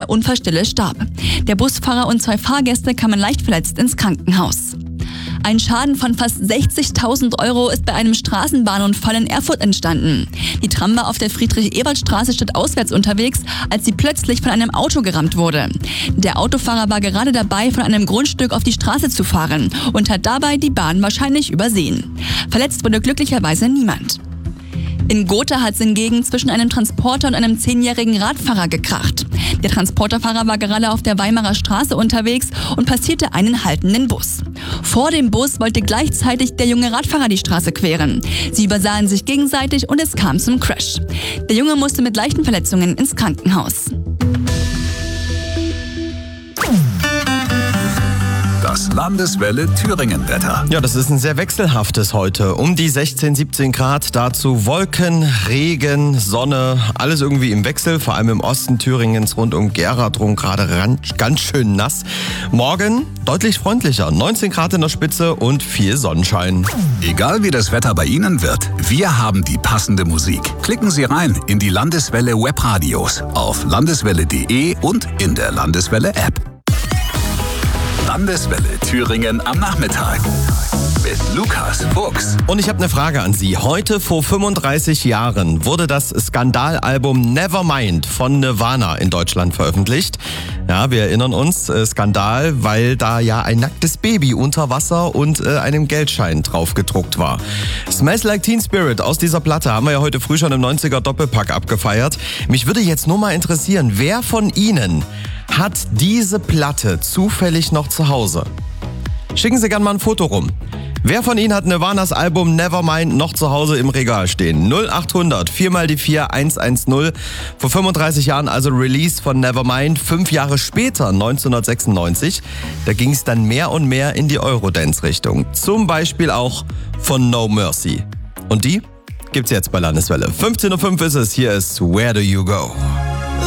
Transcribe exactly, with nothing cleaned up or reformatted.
der Unfallstelle starb. Der Busfahrer und zwei Fahrgäste kamen leicht verletzt ins Krankenhaus. Ein Schaden von fast sechzigtausend Euro ist bei einem Straßenbahnunfall in Erfurt entstanden. Die Tram war auf der Friedrich-Ebert-Straße stadtauswärts unterwegs, als sie plötzlich von einem Auto gerammt wurde. Der Autofahrer war gerade dabei, von einem Grundstück auf die Straße zu fahren und hat dabei die Bahn wahrscheinlich übersehen. Verletzt wurde glücklicherweise niemand. In Gotha hat es hingegen zwischen einem Transporter und einem zehnjährigen Radfahrer gekracht. Der Transporterfahrer war gerade auf der Weimarer Straße unterwegs und passierte einen haltenden Bus. Vor dem Bus wollte gleichzeitig der junge Radfahrer die Straße queren. Sie übersahen sich gegenseitig und es kam zum Crash. Der Junge musste mit leichten Verletzungen ins Krankenhaus. Das Landeswelle Thüringen-Wetter. Ja, das ist ein sehr wechselhaftes heute. Um die sechzehn, siebzehn Grad, dazu Wolken, Regen, Sonne, alles irgendwie im Wechsel. Vor allem im Osten Thüringens rund um Gera drum gerade ganz schön nass. Morgen deutlich freundlicher, neunzehn Grad in der Spitze und viel Sonnenschein. Egal wie das Wetter bei Ihnen wird, wir haben die passende Musik. Klicken Sie rein in die Landeswelle Webradios auf landeswelle punkt de und in der Landeswelle App. Landeswelle Thüringen am Nachmittag mit Lukas Fuchs. Und ich habe eine Frage an Sie. Heute vor fünfunddreißig Jahren wurde das Skandalalbum Nevermind von Nirvana in Deutschland veröffentlicht. Ja, wir erinnern uns, äh, Skandal, weil da ja ein nacktes Baby unter Wasser und äh, einem Geldschein drauf gedruckt war. Smells Like Teen Spirit aus dieser Platte haben wir ja heute früh schon im neunziger Doppelpack abgefeiert. Mich würde jetzt nur mal interessieren, wer von Ihnen hat diese Platte zufällig noch zu Hause? Schicken Sie gerne mal ein Foto rum. Wer von Ihnen hat Nirvanas Album Nevermind noch zu Hause im Regal stehen? null achthundert vier mal die vier eins eins null. Vor fünfunddreißig Jahren also Release von Nevermind. Fünf Jahre später, neunzehnhundertsechsundneunzig, da ging es dann mehr und mehr in die Eurodance-Richtung. Zum Beispiel auch von No Mercy. Und die gibt's jetzt bei Landeswelle. fünfzehn Uhr fünf ist es, hier ist Where Do You Go?